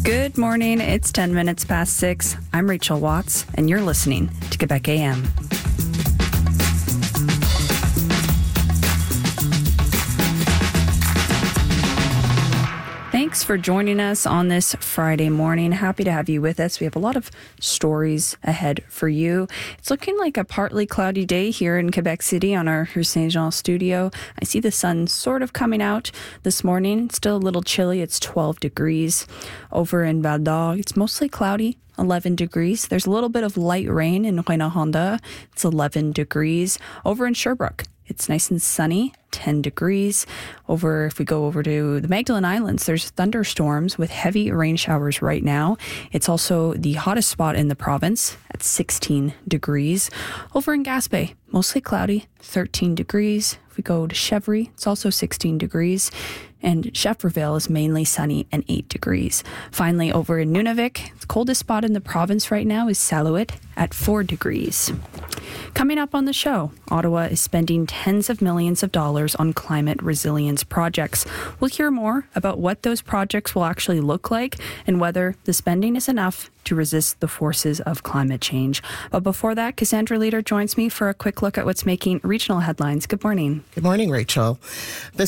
Good morning. It's 10 minutes past 6. I'm Rachel Watts, and you're listening to Quebec AM. Thanks for joining us on this Friday morning. Happy to have you with us. We have a lot of stories ahead for you. It's looking like a partly cloudy day here in Quebec City on our Rue Saint-Jean studio. I see the sun sort of coming out this morning. It's still a little chilly. It's 12 degrees. Over in Val d'Or, it's mostly cloudy. 11 degrees. There's a little bit of light rain in Rouyn-Noranda. It's 11 degrees. Over in Sherbrooke, it's nice and sunny, 10 degrees. If we go over to the Magdalen Islands, there's thunderstorms with heavy rain showers right now. It's also the hottest spot in the province at 16 degrees. Over in Gaspé, mostly cloudy, 13 degrees. If we go to Chevry, it's also 16 degrees. And Schefferville is mainly sunny and 8 degrees. Finally, over in Nunavik, the coldest spot in the province right now is Salouet at 4 degrees. Coming up on the show, Ottawa is spending tens of millions of dollars on climate resilience projects. We'll hear more about what those projects will actually look like and whether the spending is enough to resist the forces of climate change. But before that, Cassandra Leader joins me for a quick look at what's making regional headlines. Good morning. Good morning, Rachel. The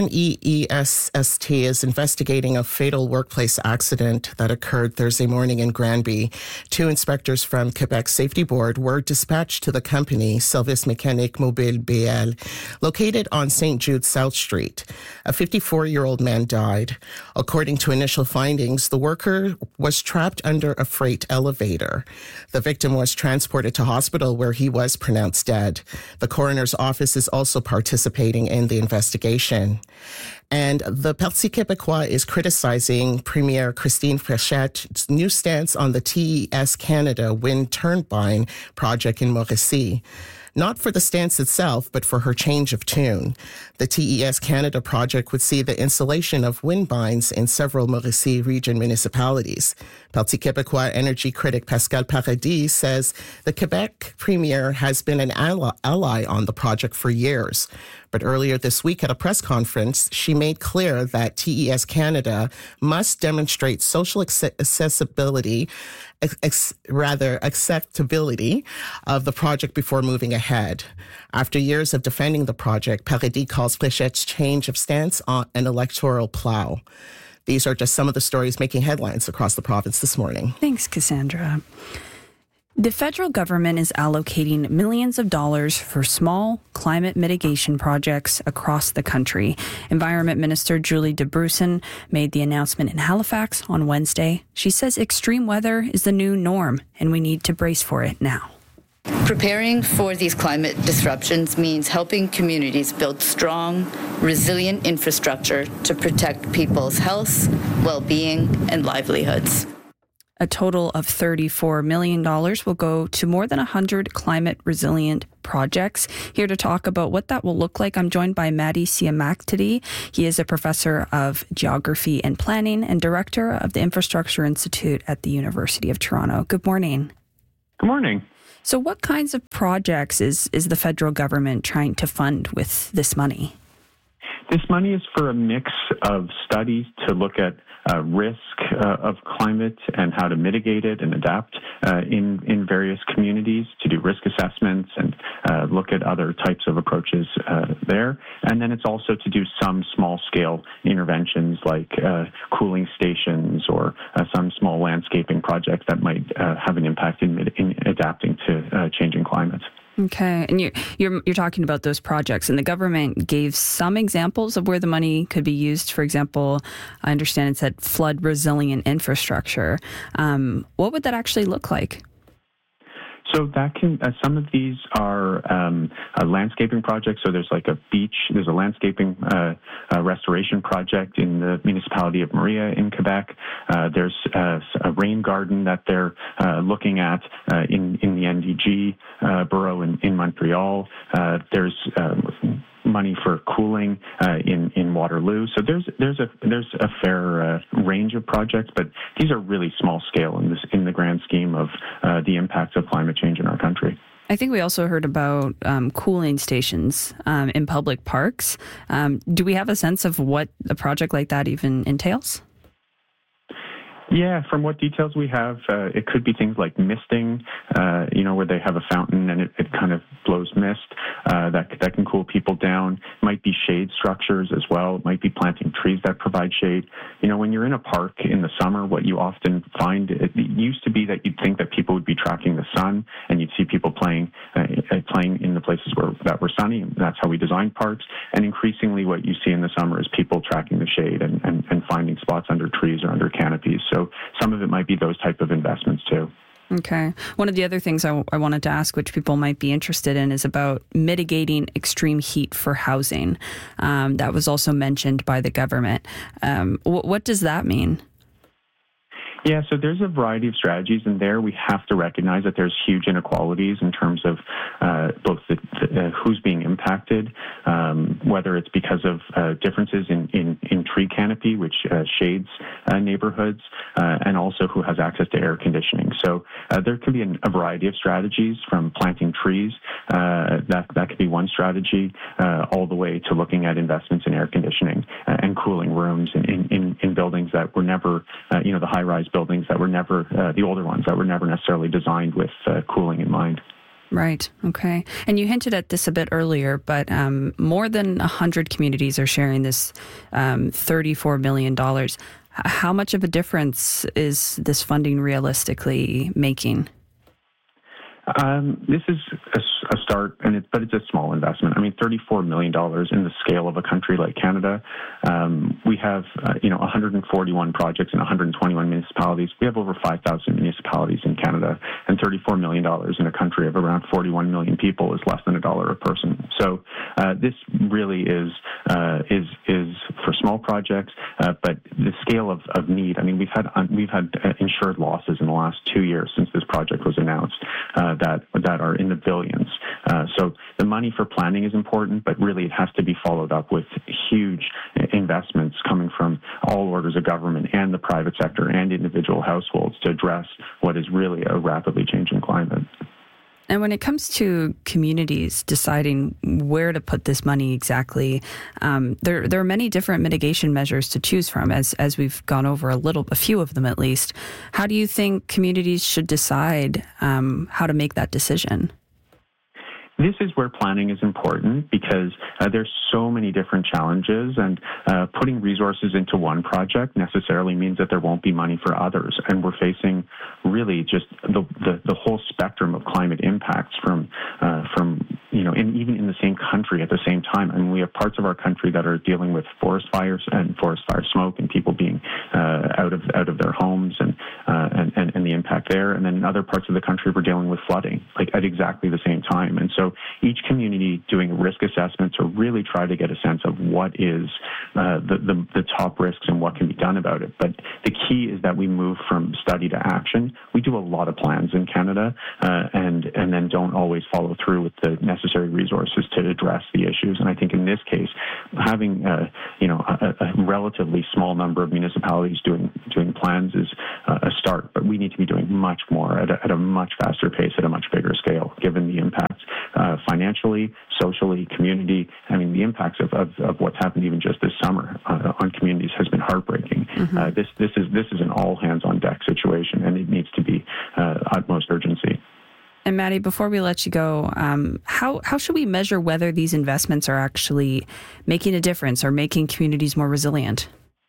CNEESST is investigating a fatal workplace accident that occurred Thursday morning in Granby. 2 inspectors from Quebec Safety Board were dispatched to the company, Service Mécanique Mobile BL, located on St. Jude South Street. A 54-year-old man died. According to initial findings, the worker was trapped under a freight elevator. The victim was transported to hospital where he was pronounced dead. The coroner's office is also participating in the investigation. And the Parti Québécois is criticizing Premier Christine Fréchette's new stance on the TES Canada wind turbine project in Mauricie. Not for the stance itself, but for her change of tune. The TES Canada project would see the installation of wind turbines in several Mauricie region municipalities. Parti Québécois energy critic Pascal Paradis says the Quebec premier has been an ally on the project for years. But earlier this week at a press conference, she made clear that TES Canada must demonstrate social acceptability of the project before moving ahead. After years of defending the project, Paradis calls Fréchette's change of stance on an electoral plow. These are just some of the stories making headlines across the province this morning. Thanks, Cassandra. The federal government is allocating millions of dollars for small climate mitigation projects across the country. Environment Minister Julie DeBrussen made the announcement in Halifax on Wednesday. She says extreme weather is the new norm, and we need to brace for it now. Preparing for these climate disruptions means helping communities build strong, resilient infrastructure to protect people's health, well-being, and livelihoods. A total of $34 million will go to more than 100 climate-resilient projects. Here to talk about what that will look like, I'm joined by Mady Siamaktidi. He is a professor of geography and planning and director of the Infrastructure Institute at the University of Toronto. Good morning. Good morning. So what kinds of projects is the federal government trying to fund with this money? This money is for a mix of studies to look at risk of climate and how to mitigate it and adapt in various communities, to do risk assessments and look at other types of approaches there. And then it's also to do some small-scale interventions like cooling stations or some small landscaping projects that might have an impact in adapting to changing climates. Okay, and you're talking about those projects, and the government gave some examples of where the money could be used. For example, I understand it said flood resilient infrastructure. What would that actually look like? So that can, some of these are landscaping projects. So there's like a beach, there's a landscaping restoration project in the municipality of Maria in Quebec. There's a rain garden that they're looking at in the NDG borough in Montreal. There's money for cooling in Waterloo. So there's a fair range of projects, but these are really small scale in the grand scheme of the impacts of climate change in our country. I think we also heard about cooling stations in public parks. Do we have a sense of what a project like that even entails? Yeah, from what details we have, it could be things like misting, where they have a fountain and it kind of blows mist. That can cool people down. It might be shade structures as well. It might be planting trees that provide shade. When you're in a park in the summer, what you often find, it used to be that you'd think that people would be tracking the sun, and you'd see people playing in the places that were sunny. And that's how we designed parks. And increasingly, what you see in the summer is people tracking the shade and finding spots under trees or under canopies. So some of it might be those type of investments too. Okay. One of the other things I wanted to ask, which people might be interested in, is about mitigating extreme heat for housing. That was also mentioned by the government. What does that mean? Yeah, so there's a variety of strategies, and there we have to recognize that there's huge inequalities in terms of both who's being impacted, whether it's because of differences in tree canopy, which shades neighborhoods, and also who has access to air conditioning. So there can be a variety of strategies, from planting trees, that could be one strategy, all the way to looking at investments in air conditioning and cooling rooms in buildings that were never, the high-rise buildings that were never, the older ones that were never necessarily designed with cooling in mind. Right. Okay. And you hinted at this a bit earlier, but more than 100 communities are sharing this $34 million. How much of a difference is this funding realistically making? This is a start, but it's a small investment. I mean, $34 million in the scale of a country like Canada. We have, 141 projects in 121 municipalities. We have over 5,000 municipalities in Canada, and $34 million in a country of around 41 million people is less than $1 a person. So this really is for small projects, but the scale of need. I mean, we've had insured losses in the last 2 years since this project was announced. That are in the billions. So the money for planning is important, but really it has to be followed up with huge investments coming from all orders of government and the private sector and individual households to address what is really a rapidly changing climate. And when it comes to communities deciding where to put this money exactly, there are many different mitigation measures to choose from, as we've gone over a few of them at least. How do you think communities should decide how to make that decision? This is where planning is important, because there's so many different challenges, and putting resources into one project necessarily means that there won't be money for others. And we're facing really just the whole spectrum of climate impacts from and even in the same country at the same time. I mean, we have parts of our country that are dealing with forest fires and forest fire smoke and people being out of their homes and the impact there. And then in other parts of the country, we're dealing with flooding, like at exactly the same time. And so each community doing risk assessment to really try to get a sense of what is the top risks and what can be done about it. But the key is that we move from study to action. We do a lot of plans in Canada and then don't always follow through with the necessary resources to address the issues. And I think in this case, having a relatively small number of municipalities doing plans is a start, but we need to be doing much more at a much faster pace, at a much bigger scale, given the impacts financially, socially, community. I mean, the impacts of what's happened even just this summer on communities has been heartbreaking. Mm-hmm. This is an all hands on deck situation, and it needs to be utmost urgency. And Maddie, before we let you go, how should we measure whether these investments are actually making a difference or making communities more resilient?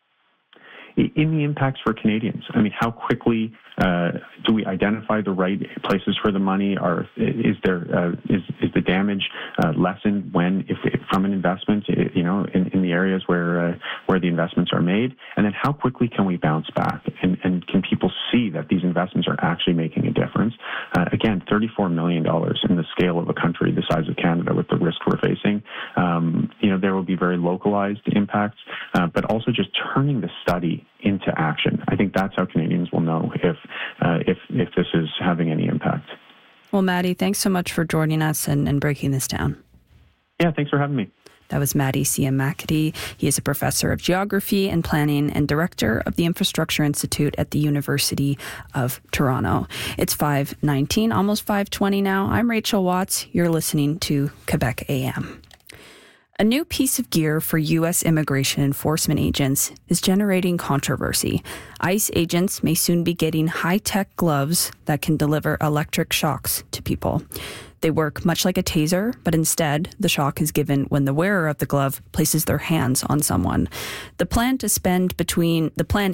In the impacts for Canadians, I mean, how quickly do we identify the right places for the money? Is the damage lessened if from an investment, in the areas where the investments are made? And then how quickly can we bounce back? And can people see that these investments are actually making a difference? Again, $34 million in the scale of a country the size of Canada with the risk we're facing. There will be very localized impacts, but also just turning the study into action. I think that's how Canadians will know if this is having any impact. Well, Maddie, thanks so much for joining us and breaking this down. Yeah, thanks for having me. That was Maddie C.M. He is a professor of geography and planning and director of the Infrastructure Institute at the University of Toronto. It's 5:19, almost 5:20 now. I'm Rachel Watts. You're listening to Quebec AM. A new piece of gear for U.S. immigration enforcement agents is generating controversy. ICE agents may soon be getting high-tech gloves that can deliver electric shocks to people. They work much like a taser, but instead, the shock is given when the wearer of the glove places their hands on someone. The plan is to spend between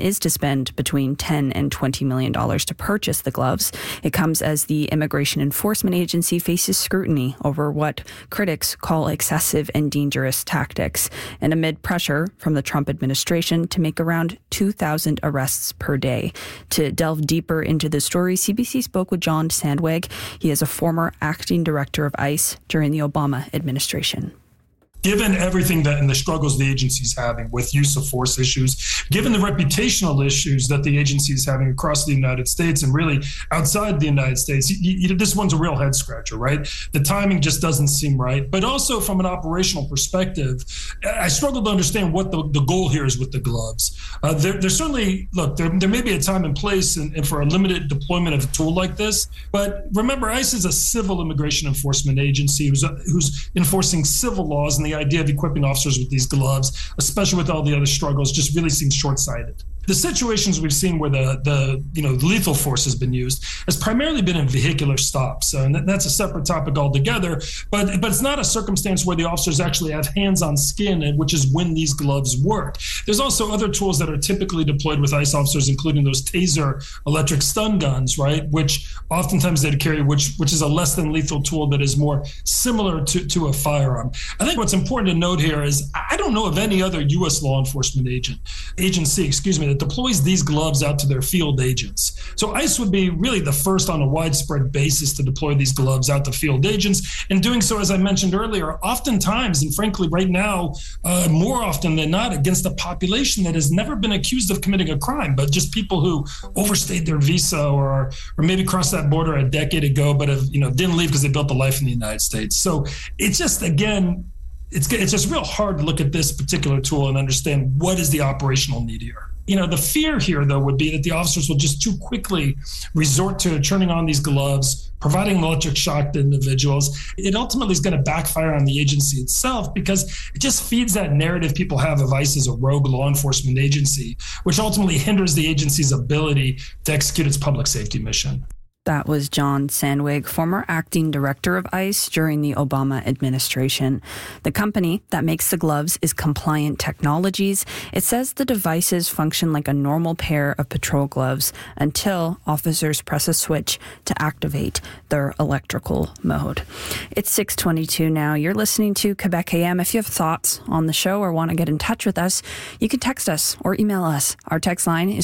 $10 and $20 million to purchase the gloves. It comes as the Immigration Enforcement Agency faces scrutiny over what critics call excessive and dangerous tactics, and amid pressure from the Trump administration to make around 2,000 arrests per day. To delve deeper into the story, CBC spoke with John Sandweg. He is a former acting director of ICE during the Obama administration. Given everything that and the struggles the agency is having with use of force issues, given the reputational issues that the agency is having across the United States and really outside the United States, this one's a real head scratcher, right? The timing just doesn't seem right. But also from an operational perspective, I struggle to understand what the goal here is with the gloves. There's certainly, look, there may be a time and place and for a limited deployment of a tool like this. But remember, ICE is a civil immigration enforcement agency who's enforcing civil laws, and the idea of equipping officers with these gloves, especially with all the other struggles, just really seems short-sighted. The situations we've seen where the lethal force has been used has primarily been in vehicular stops, and that's a separate topic altogether. But it's not a circumstance where the officers actually have hands on skin, which is when these gloves work. There's also other tools that are typically deployed with ICE officers, including those taser electric stun guns, right? Which oftentimes they carry, which is a less than lethal tool that is more similar to a firearm. I think what's important to note here is I don't know of any other U.S. law enforcement agency, that deploys these gloves out to their field agents. So ICE would be really the first on a widespread basis to deploy these gloves out to field agents. And doing so, as I mentioned earlier, oftentimes, and frankly right now, more often than not, against a population that has never been accused of committing a crime, but just people who overstayed their visa or maybe crossed that border a decade ago, but didn't leave because they built a life in the United States. So it's just, again, it's just real hard to look at this particular tool and understand what is the operational need here. The fear here, though, would be that the officers will just too quickly resort to turning on these gloves, providing electric shock to individuals. It ultimately is going to backfire on the agency itself because it just feeds that narrative people have of ICE as a rogue law enforcement agency, which ultimately hinders the agency's ability to execute its public safety mission. That was John Sandweg, former acting director of ICE during the Obama administration. The company that makes the gloves is Compliant Technologies. It says the devices function like a normal pair of patrol gloves until officers press a switch to activate their electrical mode. It's 6:22 now. You're listening to Quebec AM. If you have thoughts on the show or want to get in touch with us, you can text us or email us. Our text line is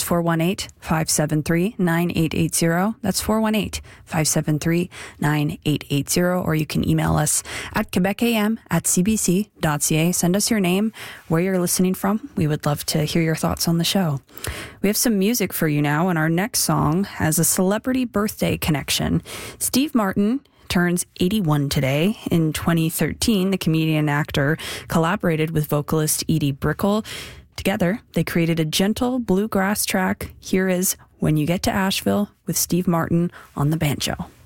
418-573-9880. That's 418-573-9880, or you can email us at quebecam@cbc.ca. Send us your name, where you're listening from. We would love to hear your thoughts on the show. We have some music for you now, and our next song has a celebrity birthday connection. Steve Martin turns 81 today. In 2013, the comedian actor collaborated with vocalist Edie Brickell. Together, they created a gentle bluegrass track. Here is When You Get to Asheville with Steve Martin on the banjo.